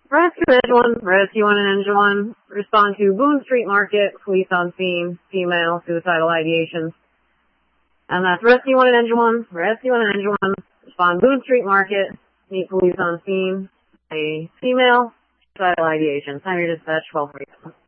Rescue 1 and Engine 1. Respond to Boone Street Market, police on scene, female, suicidal ideations. And that's Rescue 1 and Engine 1. Rescue 1 and Engine 1. Respond Boone Street Market, meet police on scene, a female, suicidal ideations. Time your dispatch, 12:47.